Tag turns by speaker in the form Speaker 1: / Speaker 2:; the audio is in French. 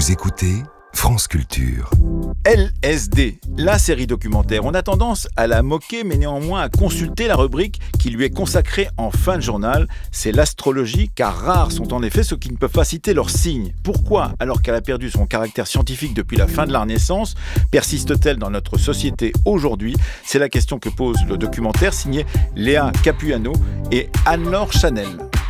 Speaker 1: Vous écoutez France Culture.
Speaker 2: LSD, la série documentaire. On a tendance à la moquer, mais néanmoins à consulter la rubrique qui lui est consacrée en fin de journal. C'est l'astrologie, car rares sont en effet ceux qui ne peuvent pas citer leurs signes. Pourquoi, alors qu'elle a perdu son caractère scientifique depuis la fin de la Renaissance, persiste-t-elle dans notre société aujourd'hui ? C'est la question que pose le documentaire signé Léa Capuano et Anne-Laure Chanel.